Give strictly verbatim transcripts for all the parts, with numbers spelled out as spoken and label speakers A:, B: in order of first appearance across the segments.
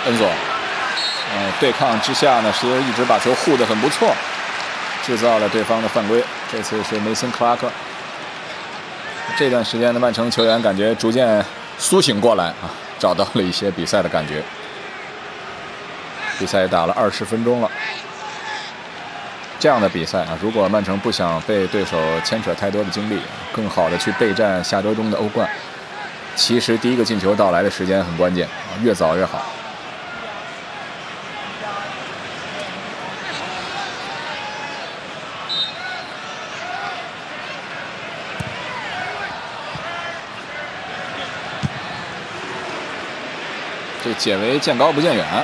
A: 恩佐，呃，对抗之下呢，是一直把球护得很不错，制造了对方的犯规。这次是梅森·克拉克。这段时间的曼城球员感觉逐渐苏醒过来啊，找到了一些比赛的感觉。比赛打了二十分钟了，这样的比赛啊，如果曼城不想被对手牵扯太多的精力，更好的去备战下周中的欧冠，其实第一个进球到来的时间很关键啊，越早越好。这解围见高不见远。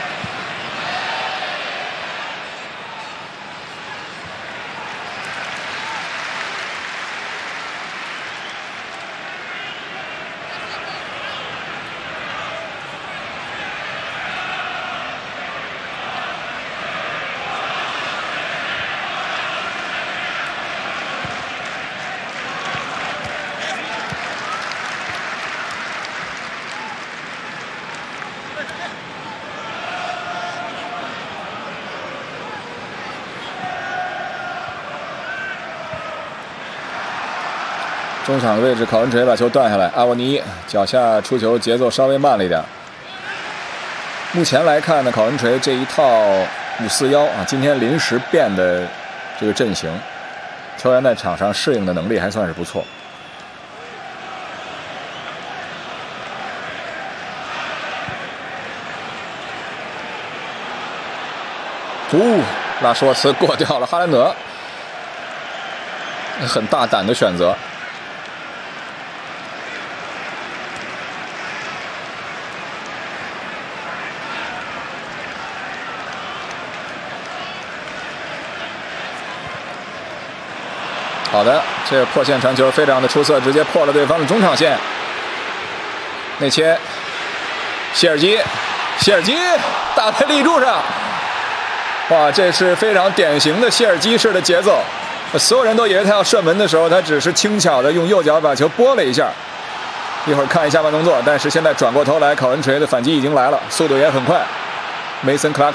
A: 中场的位置，考文垂把球断下来，阿沃尼脚下出球节奏稍微慢了一点。目前来看呢，考文垂这一套五四一啊，今天临时变的这个阵型，球员在场上适应的能力还算是不错。哦，拉什沃茨过掉了哈兰德，很大胆的选择。好的，这个破线传球非常的出色，直接破了对方的中场线。内切，谢尔基，谢尔基打在立柱上，哇，这是非常典型的谢尔基式的节奏。所有人都以为他要射门的时候，他只是轻巧的用右脚把球拨了一下。一会儿看一下慢动作，但是现在转过头来，考文垂的反击已经来了，速度也很快。梅森·克拉克。